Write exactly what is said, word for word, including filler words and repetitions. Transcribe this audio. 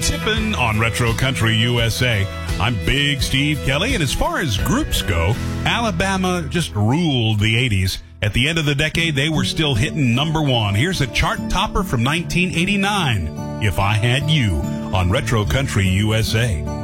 tippin' on Retro Country U S A. I'm Big Steve Kelly, and as far as groups go, Alabama just ruled the eighties. At the end of the decade, they were still hitting number one. Here's a chart topper from nineteen eighty-nine, If I Had You, on Retro Country U S A.